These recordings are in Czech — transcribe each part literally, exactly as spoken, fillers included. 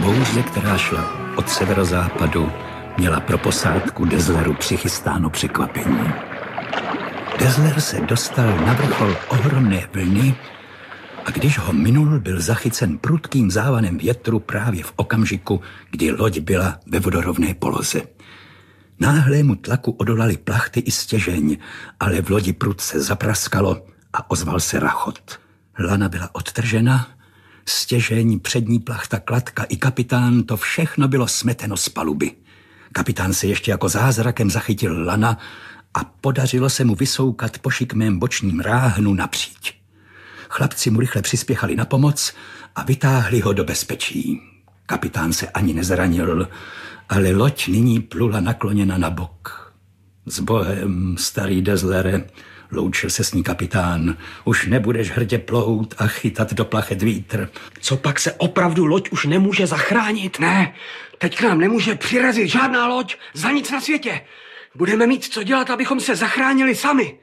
Bouře, která šla od severozápadu, měla pro posádku Dezleru přichystáno překvapení. Dezler se dostal na vrchol ohromné vlny a když ho minul, byl zachycen prudkým závanem větru právě v okamžiku, kdy loď byla ve vodorovné poloze. Náhlému tlaku odolali plachty i stěžeň, ale v lodi prudce zapraskalo a ozval se rachot. Lana byla odtržena, stěžeň, přední plachta, kladka i kapitán, to všechno bylo smeteno z paluby. Kapitán se ještě jako zázrakem zachytil lana a podařilo se mu vysoukat po šikmém bočním ráhnu napříč. Chlapci mu rychle přispěchali na pomoc a vytáhli ho do bezpečí. Kapitán se ani nezranil, ale loď nyní plula nakloněna na bok. S Bohem, starý Dezlere, loučil se s ní kapitán. Už nebudeš hrdě plout a chytat do plachet vítr. Co pak se opravdu loď už nemůže zachránit? Ne, teď k nám nemůže přirazit žádná loď za nic na světě. Budeme mít co dělat, abychom se zachránili sami.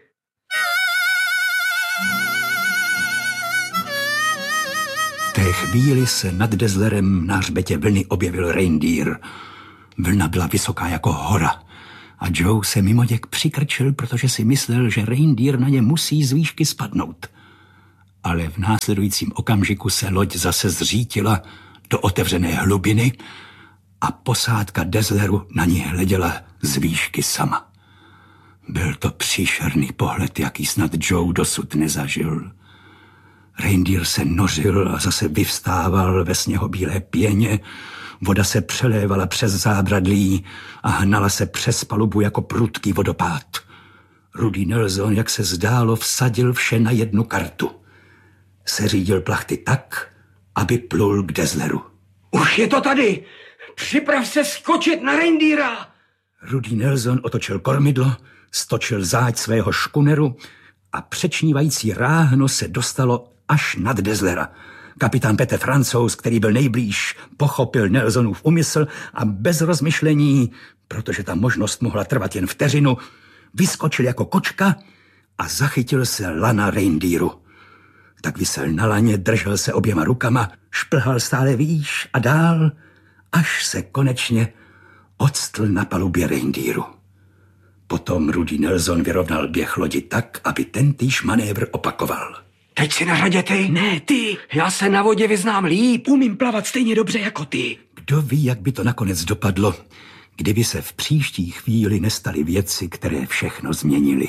V té chvíli se nad Dezlerem na hřbetě vlny objevil Reindeer. Vlna byla vysoká jako hora a Joe se mimoděk přikrčil, protože si myslel, že Reindeer na ně musí z výšky spadnout. Ale v následujícím okamžiku se loď zase zřítila do otevřené hlubiny a posádka Dezleru na ní hleděla z výšky sama. Byl to příšerný pohled, jaký snad Joe dosud nezažil. Reindeer se nořil a zase vyvstával ve sněhobílé pěně, voda se přelévala přes zábradlí a hnala se přes palubu jako prudký vodopád. Rudý Nelson, jak se zdálo, vsadil vše na jednu kartu. Seřídil plachty tak, aby plul k Dezleru. Už je to tady! Připrav se skočit na Reindeera! Rudý Nelson otočil kormidlo, stočil záď svého škuneru a přečnívající ráhno se dostalo až nad Dezlera. Kapitán Petr Francouz, který byl nejblíž, pochopil Nelsonův úmysl a bez rozmyšlení, protože ta možnost mohla trvat jen vteřinu, vyskočil jako kočka a zachytil se lana Reindeeru. Tak visel na laně, držel se oběma rukama, šplhal stále výš a dál, až se konečně odstl na palubě Reindeeru. Potom Rudý Nelson vyrovnal běh lodi tak, aby tentýž manévr opakoval. Teď si na řadě ty? Ne, ty. Já se na vodě vyznám líp. Umím plavat stejně dobře jako ty. Kdo ví, jak by to nakonec dopadlo, kdyby se v příští chvíli nestaly věci, které všechno změnily.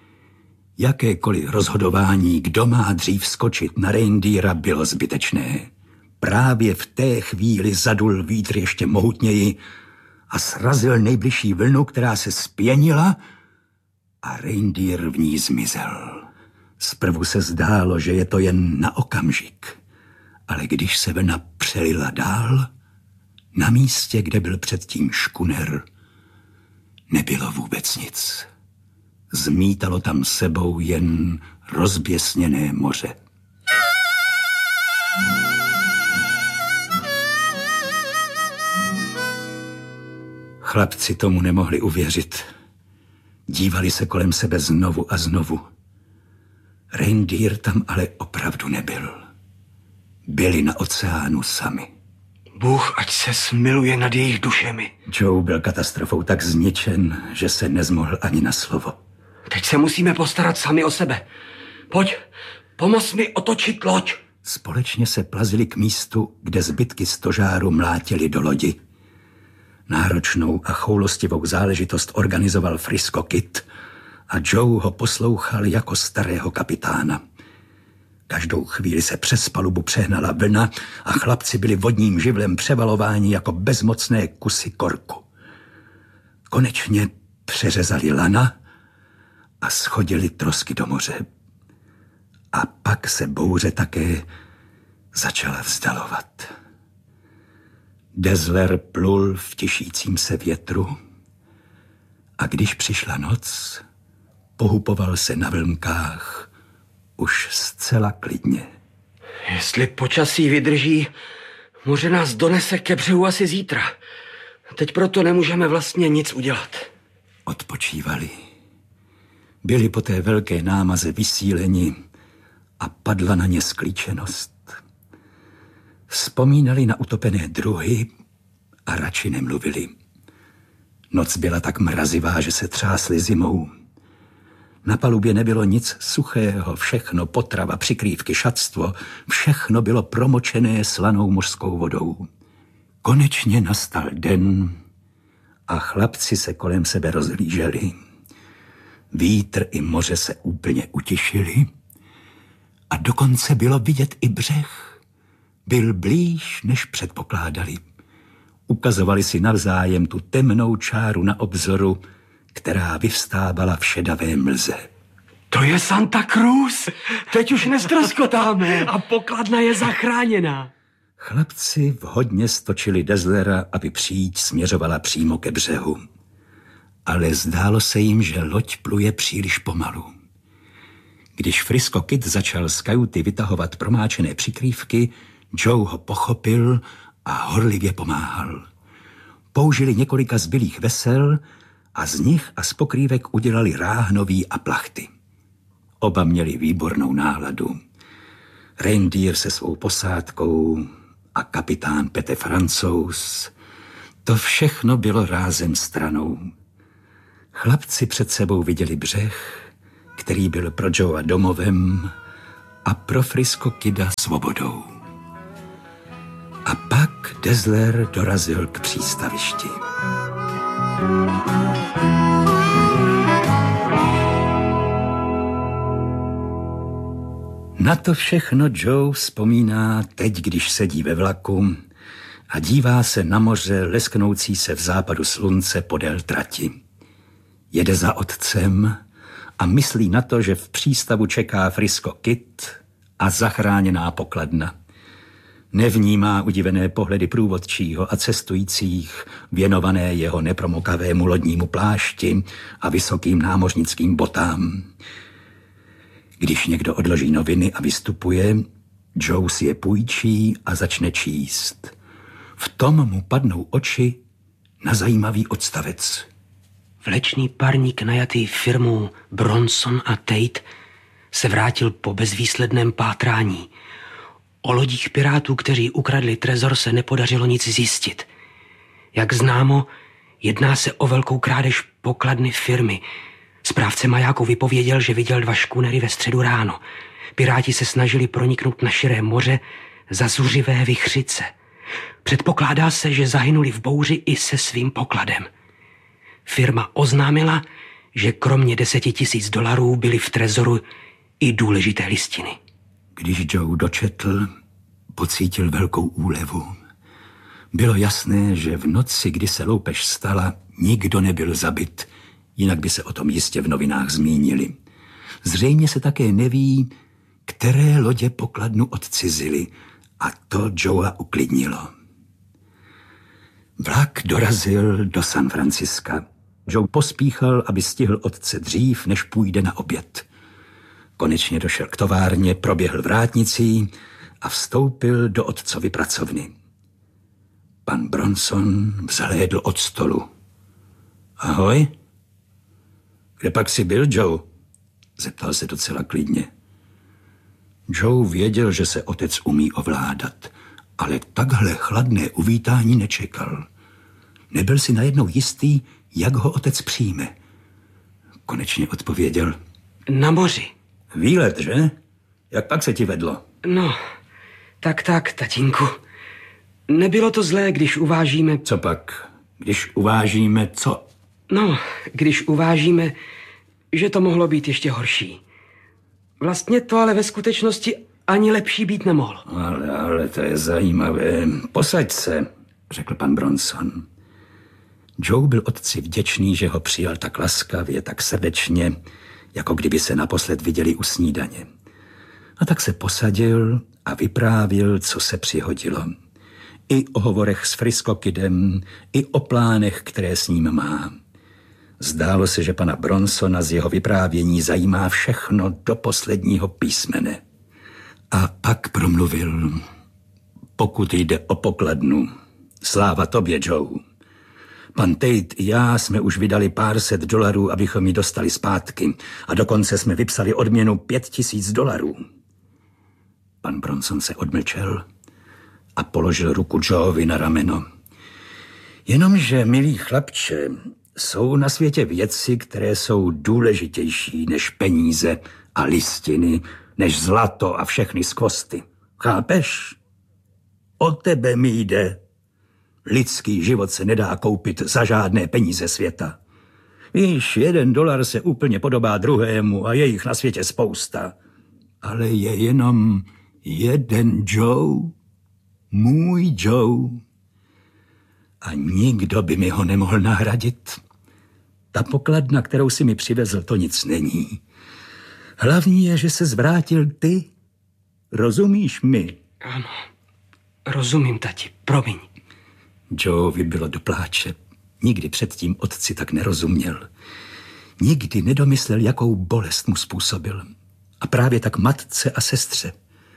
Jakékoliv rozhodování, kdo má dřív skočit na Reindeera, bylo zbytečné. Právě v té chvíli zadul vítr ještě mohutněji a srazil nejbližší vlnu, která se zpěnila a Reindeer v ní zmizel. Zprvu se zdálo, že je to jen na okamžik, ale když se vlna přelila dál, na místě, kde byl předtím škuner, nebylo vůbec nic. Zmítalo tam sebou jen rozběsněné moře. Chlapci tomu nemohli uvěřit. Dívali se kolem sebe znovu a znovu. Reindeer tam ale opravdu nebyl. Byli na oceánu sami. Bůh ať se smiluje nad jejich dušemi. Joe byl katastrofou tak zničen, že se nezmohl ani na slovo. Teď se musíme postarat sami o sebe. Pojď, pomoz mi otočit loď. Společně se plazili k místu, kde zbytky stožáru mlátili do lodi. Náročnou a choulostivou záležitost organizoval Frisco Kid a Joe ho poslouchal jako starého kapitána. Každou chvíli se přes palubu přehnala vlna a chlapci byli vodním živlem převalováni jako bezmocné kusy korku. Konečně přeřezali lana a schodili trosky do moře. A pak se bouře také začala vzdalovat. Dezler plul v těšícím se větru a když přišla noc, pohupoval se na vlnkách už zcela klidně. Jestli počasí vydrží, moře nás donese ke břehu asi zítra. Teď proto nemůžeme vlastně nic udělat. Odpočívali. Byli po té velké námaze vysíleni a padla na ně sklíčenost. Vzpomínali na utopené druhy a radši nemluvili. Noc byla tak mrazivá, že se třásli zimou. Na palubě nebylo nic suchého, všechno potrava, přikrývky, šatstvo, všechno bylo promočené slanou mořskou vodou. Konečně nastal den a chlapci se kolem sebe rozhlíželi. Vítr i moře se úplně utišili a dokonce bylo vidět i břeh. Byl blíž, než předpokládali. Ukazovali si navzájem tu temnou čáru na obzoru, která vyvstávala v šedavé mlze. To je Santa Cruz. Teď už neztroskotáme. A pokladna je zachráněná. Chlapci vhodně stočili Dazzlera, aby příď směřovala přímo ke břehu. Ale zdálo se jim, že loď pluje příliš pomalu. Když Frisco Kid začal z kajuty vytahovat promáčené přikrývky, Joe ho pochopil a horlivě pomáhal. Použili několika zbylých vesel a z nich a z pokrývek udělali ráhnoví a plachty. Oba měli výbornou náladu. Reindeer se svou posádkou a kapitán Pete Francouz. To všechno bylo rázem stranou. Chlapci před sebou viděli břeh, který byl pro Joea domovem a pro Frisco Kida svobodou. A pak Dazzler dorazil k přístavišti. Na to všechno Joe vzpomíná teď, když sedí ve vlaku a dívá se na moře lesknoucí se v západu slunce podél trati. Jede za otcem a myslí na to, že v přístavu čeká Frisco Kid a zachráněná pokladna. Nevnímá udivené pohledy průvodčího a cestujících, věnované jeho nepromokavému lodnímu plášti a vysokým námořnickým botám. Když někdo odloží noviny a vystupuje, Joe si je půjčí a začne číst. V tom mu padnou oči na zajímavý odstavec. Vlečný parník najatý firmou Bronson a Tate se vrátil po bezvýsledném pátrání. O lodích pirátů, kteří ukradli trezor, se nepodařilo nic zjistit. Jak známo, jedná se o velkou krádež pokladny firmy. Správce majáku vypověděl, že viděl dva škůnery ve středu ráno. Piráti se snažili proniknout na širé moře za zuřivé vichřice. Předpokládá se, že zahynuli v bouři i se svým pokladem. Firma oznámila, že kromě deseti tisíc dolarů byly v trezoru i důležité listiny. Když Joe dočetl, pocítil velkou úlevu. Bylo jasné, že v noci, kdy se loupež stala, nikdo nebyl zabit, jinak by se o tom jistě v novinách zmínili. Zřejmě se také neví, které lodě pokladnu odcizily, a to Joea uklidnilo. Vlak dorazil do San Franciska. Joe pospíchal, aby stihl otce dřív, než půjde na oběd. Konečně došel k továrně, proběhl vrátnicí a vstoupil do otcovy pracovny. Pan Bronson vzhlédl od stolu. Ahoj. Kde pak jsi byl, Joe? Zeptal se docela klidně. Joe věděl, že se otec umí ovládat, ale takhle chladné uvítání nečekal. Nebyl si najednou jistý, jak ho otec přijme. Konečně odpověděl. Na moři. Výlet, že? Jak pak se ti vedlo? No, tak tak, tatínku. Nebylo to zlé, když uvážíme... Co pak? Když uvážíme co? No, když uvážíme, že to mohlo být ještě horší. Vlastně to ale ve skutečnosti ani lepší být nemohlo. Ale, ale to je zajímavé. Posaď se, řekl pan Bronson. Joe byl otci vděčný, že ho přijal tak laskavě, tak srdečně, jako kdyby se naposled viděli u snídaně. A tak se posadil a vyprávěl, co se přihodilo. I o hovorech s Frisco Kidem, i o plánech, které s ním má. Zdálo se, že pana Bronsona z jeho vyprávění zajímá všechno do posledního písmene. A pak promluvil. Pokud jde o pokladnu, sláva tobě, Joe. Pan Tate i já jsme už vydali pár set dolarů, abychom ji dostali zpátky, a dokonce jsme vypsali odměnu pět tisíc dolarů. Pan Bronson se odmlčel a položil ruku Joeovi na rameno. Jenomže, milý chlapče, jsou na světě věci, které jsou důležitější než peníze a listiny, než zlato a všechny skvosty. Chápeš? O tebe mi jde. Lidský život se nedá koupit za žádné peníze světa. Víš, jeden dolar se úplně podobá druhému a je jich na světě spousta. Ale je jenom jeden Joe, můj Joe. A nikdo by mi ho nemohl nahradit. Ta pokladna, kterou si mi přivezl, to nic není. Hlavní je, že se zvrátil ty. Rozumíš mi? Ano, rozumím, tati, promiň. Joeovi bylo do pláče. Nikdy předtím otci tak nerozuměl. Nikdy nedomyslel, jakou bolest mu způsobil. A právě tak matce a sestře.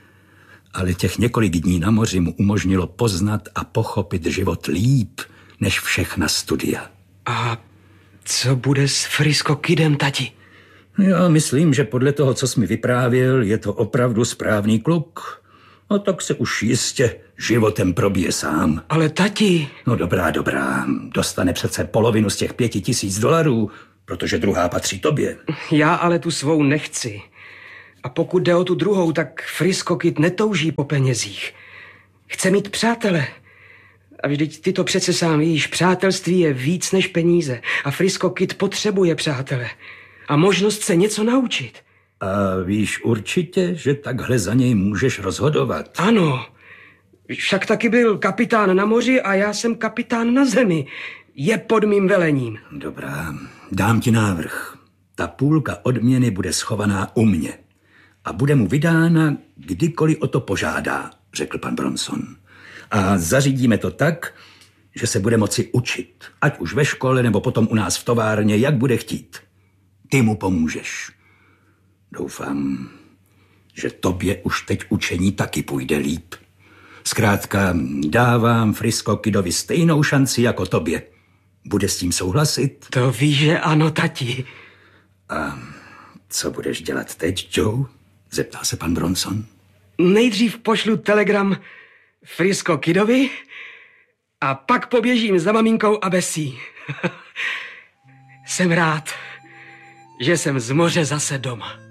Ale těch několik dní na moři mu umožnilo poznat a pochopit život líp, než všechna studia. A co bude s Frisco Kidem, tati? Já myslím, že podle toho, co jsi mi vyprávěl, je to opravdu správný kluk. A tak se už jistě životem probije sám. Ale tati... No dobrá, dobrá. Dostane přece polovinu z těch pěti tisíc dolarů, protože druhá patří tobě. Já ale tu svou nechci. A pokud jde o tu druhou, tak Frisco Kid netouží po penězích. Chce mít přátele. A vždyť ty to přece sám víš, přátelství je víc než peníze. A Frisco Kid potřebuje přátele. A možnost se něco naučit. A víš určitě, že takhle za něj můžeš rozhodovat? Ano. Však taky byl kapitán na moři a já jsem kapitán na zemi. Je pod mým velením. Dobrá, dám ti návrh. Ta půlka odměny bude schovaná u mě. A bude mu vydána, kdykoliv o to požádá, řekl pan Bronson. A zařídíme to tak, že se bude moci učit. Ať už ve škole, nebo potom u nás v továrně, jak bude chtít. Ty mu pomůžeš. Doufám, že tobě už teď učení taky půjde líp. Zkrátka, dávám Frisco Kidovi stejnou šanci jako tobě. Bude s tím souhlasit? To víš, že ano, tati. A co budeš dělat teď, Joe? Zeptá se pan Bronson. Nejdřív pošlu telegram Frisco Kidovi a pak poběžím za maminkou a Bessie. Jsem rád, že jsem z moře zase doma.